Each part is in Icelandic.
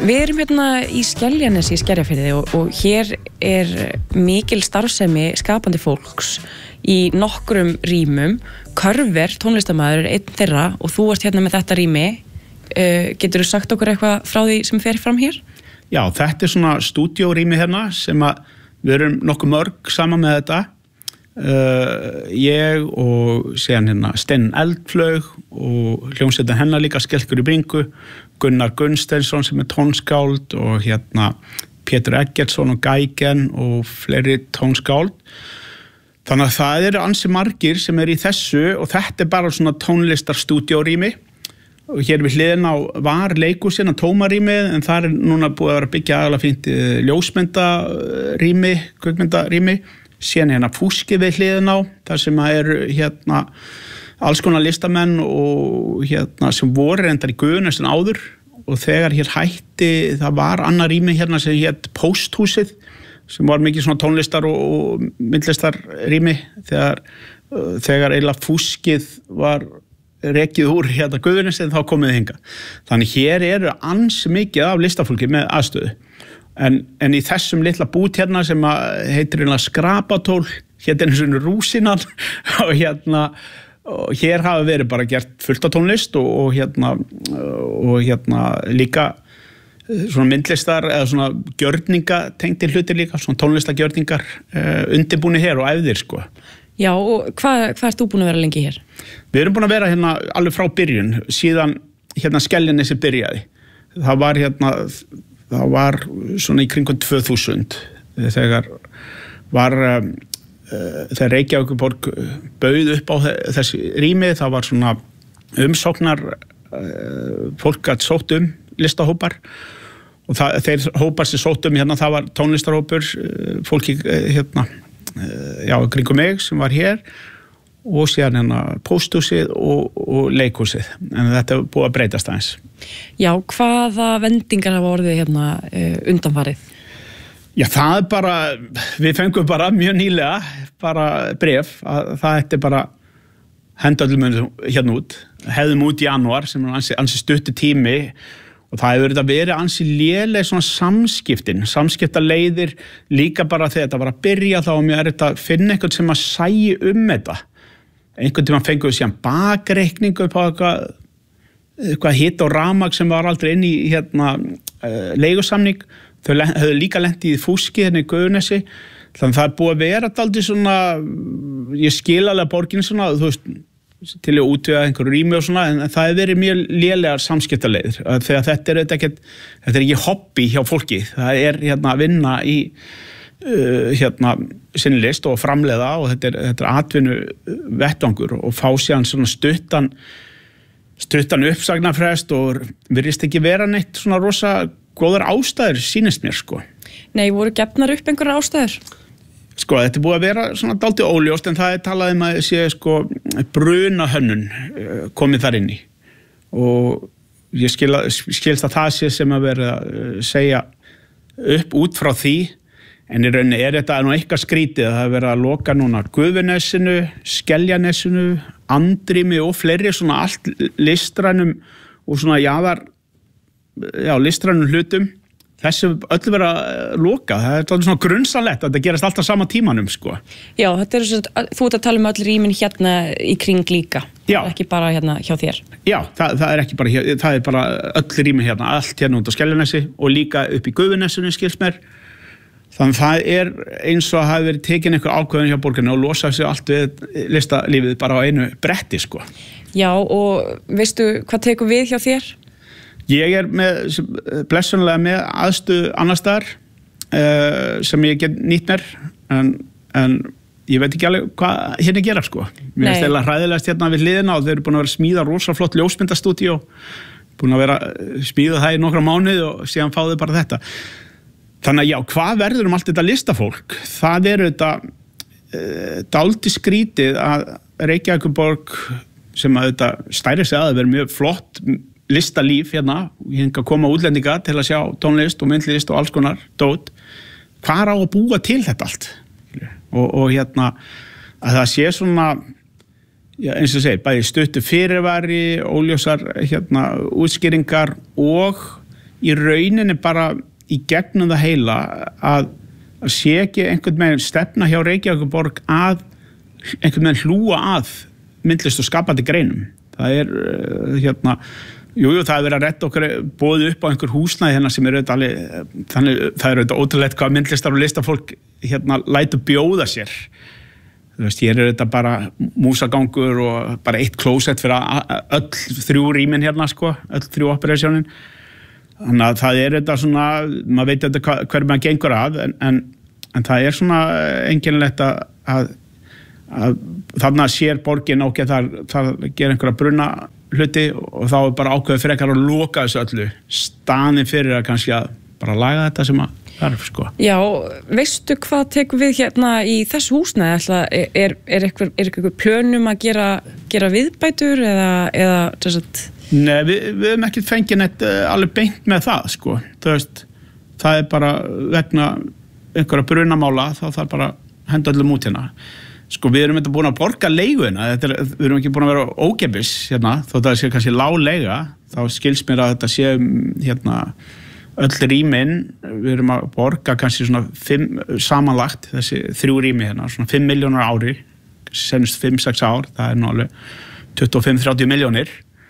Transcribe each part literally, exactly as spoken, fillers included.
Við erum hérna í Skeljanesi í Skerjafirði og, og hér er mikil starfsemi skapandi fólks í nokkrum rýmum. Körver, tónlistarmaður, er einn þeirra og þú ert hérna með þetta rými. Uh, getur þú sagt okkur eitthvað frá því sem fer fram hér? Já, þetta er svona stúdíórými hérna sem að við erum nokkuð mörg saman með þetta. Uh, ég og síðan hérna Steinn Eldflaug og hljómsveitin hennar líka Skelkur í bringu, Gunnar Gunnsteinsson sem er tónskáld og hérna Pétur Eggertsson og Geigen og fleiri tónskáld. Þannig að það eru ansi margir sem er í þessu og þetta er bara svona tónlistarstúdíórými og hér við hliðina á var leikhúsið að tómarými en það er núna búið að vera byggja aðalega fínt ljósmyndarými, kvikmyndarými. Síðan hérna fúski við hliðin á, þar sem eru hérna alls konar listamenn og hérna sem voru reyndar í Guðunes en áður og þegar hér hætti, það var annar rými hérna sem hét Pósthúsið sem var mikið svona tónlistar og, og myndlistar rými þegar, þegar eiginlega fúskið var rekið úr hérna Guðunes en þá komið hinga. Þannig hér eru ansi mikið af listafólki með aðstöðu. En, en í þessum litla bút hérna sem heitir hérna skrapatól, hérna er svona rúsinan og hérna, og hér hafa verið bara gert fullt af tónlist og, og hérna, og hérna líka svona myndlistar eða svona gjörninga tengdir hlutir líka, svona tónlistagjörningar uh, undirbúni hér og æfðir sko. Já, og hvað, hvað ert þú búin að vera lengi hér? Við erum búin að vera hérna alveg frá byrjun, síðan hérna Skeljanesi byrjaði. Það var hérna það var svona í kringum tvö þúsund þegar var uh, þegar Reykjavíkurborg bauð upp á þessi rými, það var svona umsóknar uh, fólk að sótt um listahópar og það, þeir hópar sem sótt um hérna, það var tónlistarhópur uh, fólki uh, hérna uh, já, kringum mig sem var hér og síðan hérna pósthúsið og, og leikhúsið, en þetta er búið að breytast aðeins. Já, hvaða vendingar hafa orðið hérna uh, undanfarið? Já, það er bara, við fengum bara mjög nýlega, bara bref, að það ætti bara henda öllum hérna út, hefðum út í janúar sem er ansi, ansi stuttur tími og það hefur þetta verið ansi léleg svona samskiptin, samskiptaleiðir líka bara þegar þetta var að byrja þá og mér er þetta að finna einhvern sem að sæi um þetta. Einhvern tímann fengum við síðan bakreikningu upp á eitthvað, eitthvað hitt og ramag sem var aldrei inn í hérna, uh, leigusamning. Þau höfðu líka lent í fúski hérna í Guðunesi. Þannig það er búið að vera dálítið svona, ég skil alveg borgin svona, þú veist, til að útvega einhverju rými og svona, en það hefur verið mjög lélegar samskiptaleiðir. Þegar þetta er, þetta, ekki, þetta er ekki hobby hjá fólki, það er hérna að vinna í Uh, hérna sinni list og framleiða og þetta er, þetta er atvinnu vettvangur og fá síðan svona stuttan stuttan uppsagnarfrest og virðist ekki vera neitt svona rosa góðar ástæður sýnist mér sko. Nei, voru gefnar upp einhverjar ástæður? Sko, þetta er búið að vera svona dálítið óljóst en það er talað um að sé sko brunahönnun komið þar inn í og ég skil, skilst að það sé sem að vera að segja upp út frá því. En í rauninni er þetta nú eitthvað skrítið að það er verið að loka núna Gufunesinu, Skeljanesinu, Andrými og fleiri svona allt listrænum og svona jaðar, já, listrænum hlutum. Þessu öllu verið að loka. Það er svona grunnsanlegt að þetta gerast alltaf sama tímanum, sko. Já, þetta er svona, þú ert að tala um öll rýmin hérna í kring líka. Já. Ekki bara hérna hjá þér. Já, það, það er ekki bara hér, það er bara öll rýmin hérna, allt hérna út á Skeljanesi og líka upp í Gufunesinu, skilst mér. Þannig það er eins og að hafa verið tekin eitthvað ákveðin hjá borginni og losa sig allt við listalífið bara á einu bretti, sko. Já, og veistu hvað tekur við hjá þér? Ég er með, blessunlega með aðstöðu annars staðar uh, sem ég get nýtt mér, en, en ég veit ekki alveg hvað hérna gera, sko. Mér finnst eða hræðilegast hérna við hliðina og þeir eru búin að vera að smíða rosa flott ljósmyndastúdíó, búin að vera smíða það í nokkra mánuði og síðan fá þau bara þetta. Þannig að já, hvað verður um allt þetta listafólk? Það er þetta uh, dálítið skrítið að Reykjavíkurborg sem að þetta stæri sig að það verður mjög flott listalíf hérna, hinga að koma útlendinga til að sjá tónlist og myndlist og alls konar dót. Hvað á að búa til þetta allt? Og, og hérna að það sé svona, já, eins og segir, bæði stuttu fyrirvari, óljósar hérna, útskýringar og í rauninni bara í gegnum það heila að, að sé ekki einhvern veginn stefna hjá Reykjavíkurborg að einhvern veginn hlúa að myndlist og skapandi greinum. Það er uh, hérna, jú, jú, það er verið að redda okkur boðið upp á einhver húsnæði hérna sem er auðvitað alveg, þannig það er auðvitað ótrúlegt hvað myndlistar og listafólk hérna lætur bjóða sér. Þú veist, hér er þetta bara músagangur og bara eitt klósett fyrir öll þrjú rýmin hérna, sko, öll þrjú operasjónin. Þannig að það er þetta svona, maður veit þetta hva, hver maður gengur að, en, en, en það er svona einkennilegt að, að, að þarna sér borgin ok, þar, þar gera einhverja brunna hluti og þá er bara ákveðið frekar að loka þessu öllu, staðinn fyrir að kannski að bara laga þetta sem að þarf, sko. Já, veistu hvað tekur við hérna í þessu húsnæði? Ætla, er, er eitthvað, er eitthvað plönum að gera, gera viðbætur eða, eða þess Nei, við, við hefum ekki fengið neitt alveg beint með það, sko. Það veist, það er bara vegna einhverja brunamála, þá þarf bara að henda öllum út hérna. Sko, við erum þetta búin að borga leiguna, þetta er, við erum ekki búin að vera ókeypis hérna, þó það sé kannski lág leiga, þá skilst mér að þetta sé hérna öll rýmin, við erum að borga kannski svona fimm, samanlagt, þessi þrjú rými hérna, svona fimm milljónar ári, senast fimm, sex ár, það er nú alveg tuttugu og fimm til þrjátíu milljónir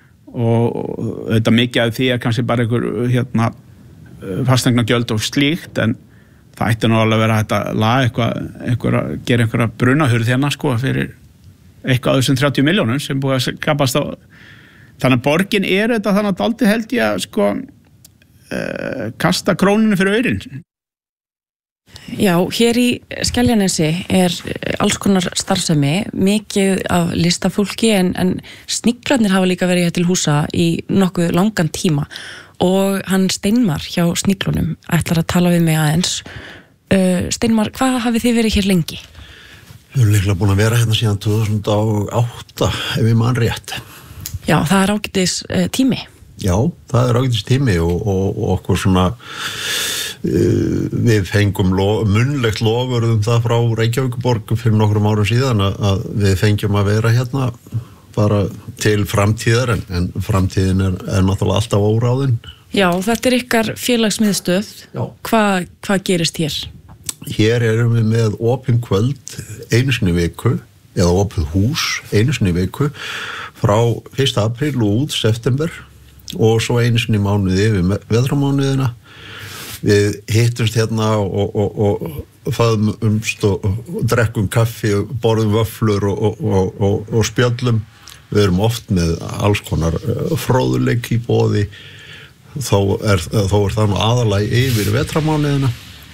og þetta mikið af því er kannski bara einhver hérna fasteignagjöld og slíkt, en það ætti nú alveg að vera þetta laga eitthvað, eitthvað að gera einhverja brunahurð hérna, sko, fyrir eitthvað af þessum þrjátíu milljónum sem búið að skapast á. Þannig að borgin er þetta þannig að dálítið held ég að, sko, Uh, kasta króninu fyrir aurinn. Já, hér í Skeljanesi er alls konar starfsemi, mikið af listafólki en, en sniglarnir hafa líka verið hér til húsa í nokkuð langan tíma og hann Steinmar hjá sniglunum ætlar að tala við mig aðeins. Uh, Steinmar, hvað hafið þið verið hér lengi? Við erum líklega búin að vera hérna síðan tvö þúsund og átta ef ég man rétt. Já, það er ágætis uh, tími. Já, það er ágætis tími og, og, og okkur svona uh, við fengum lo, munnlegt lofurðum það frá Reykjavíkurborg fyrir nokkrum árum síðan að, að við fengjum að vera hérna bara til framtíðar en, en framtíðin er, er náttúrulega alltaf óráðin. Já, þetta er ykkar félagsmiðstöð. Hvað hva gerist hér? Hér erum við með opin kvöld einu sinni í viku eða opið hús einu sinni í viku frá fyrsta apríl og út september og svo einu sinni mánuði yfir veðramánuðina. Við hittumst hérna og, og, og faðumst og, og drekkum kaffi og borðum vöfflur og, og, og, og spjöllum. Við erum oft með alls konar fróðuleik í boði, þó er, þó er það nú aðalagi yfir veðramánuðina.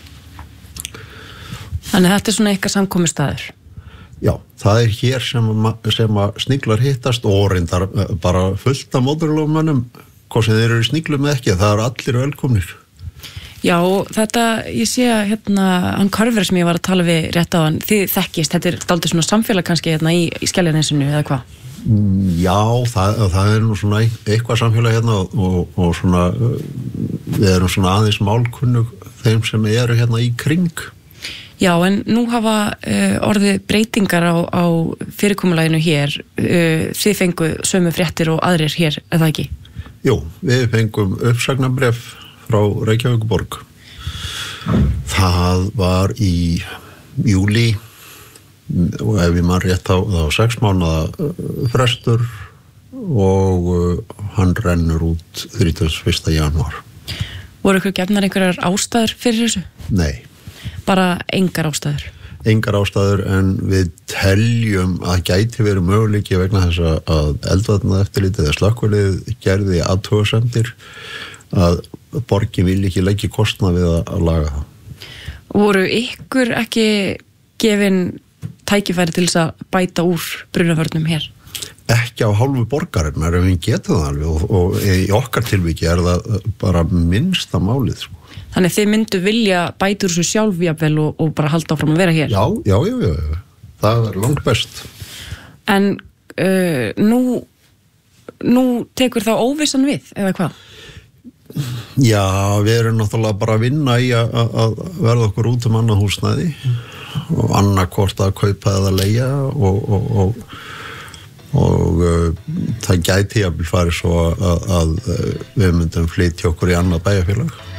Þannig að þetta er svona ykkar samkomustaður? Já, það er hér sem, sem að sniglar hittast og reyndar bara fullt af mótorlófmönnum, hvað sem þeir eru í sniglum eða ekki, það eru allir velkomnir. Já, þetta, ég sé að hérna, hann Körver sem ég var að tala við rétt á hann, þið þekkist, þetta er dálítið svona samfélag kannski hérna í, í Skeljanesinu eða hvað? Já, það, það er nú svona eitthvað samfélag hérna og, og, og svona, við erum svona aðeins málkunnug þeim sem eru hérna í kring. Já, en nú hafa uh, orðið breytingar á, á fyrirkomulaginu hér. Uh, þið fengu sömu fréttir og aðrir hér, eða ekki? Jú, við fengum uppsagnarbréf frá Reykjavíkurborg. Það var í júlí og ef ég man rétt á, þá sex mánaða frestur og uh, hann rennur út þrítugasta og fyrsta janúar. Voru ykkur gefnar einhverjar ástæður fyrir þessu? Nei. Bara engar ástæður? Engar ástæður en við teljum að gæti verið möguleiki vegna þess að eldvarnaeftirlitið eða slökkvilið gerði athugasemdir að borgin vil ekki leggja kostnað við að laga það. Voru ykkur ekki gefin tækifæri til þess að bæta úr brunavörnum hér? Ekki á hálfu borgarinnar ef við getum það alveg og, og í okkar tilviki er það bara minnsta málið sko. Þannig þið myndu vilja bæta úr þessu sjálf jafnvel og, og bara halda áfram að vera hér? Já, já, já, já. Það er langt best. En uh, nú, nú tekur þá óvissan við, eða hvað? Já, við erum náttúrulega bara að vinna í að, að verða okkur út um annað húsnæði og annað hvort að kaupa eða leigja og, og, og, og uh, það gæti að farið svo að, að við myndum flytja okkur í annað bæjarfélag